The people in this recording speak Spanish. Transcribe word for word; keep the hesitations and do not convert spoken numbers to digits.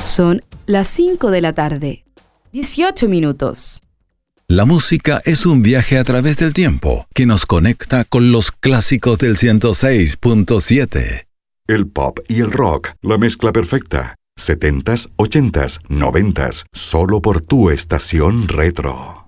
Son las cinco de la tarde, dieciocho minutos. La música es un viaje a través del tiempo que nos conecta con los clásicos del ciento seis punto siete. El pop y el rock, la mezcla perfecta. setentas, ochentas, noventas, solo por tu estación retro.